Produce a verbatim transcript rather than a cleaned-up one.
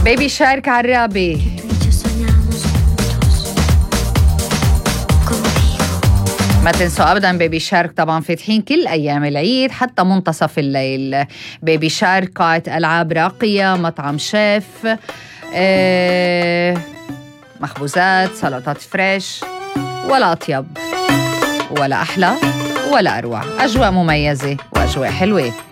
بيبي شارك عرابي. ما تنسوا أبداً بيبي شارك طبعاً فاتحين كل أيام العيد حتى منتصف الليل. بيبي شارك قاعة ألعاب راقية، مطعم شيف، اه مخبوزات، سلطات فريش، ولا أطيب ولا أحلى ولا أروع. أجواء مميزة وأجواء حلوة.